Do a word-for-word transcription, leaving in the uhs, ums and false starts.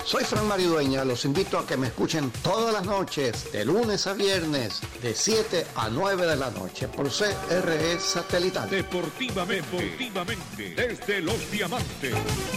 Soy Fran Maridueña, los invito a que me escuchen todas las noches, de lunes a viernes, de siete a nueve de la noche, por C R E Satelital. Deportivamente, deportivamente, desde Los Diamantes.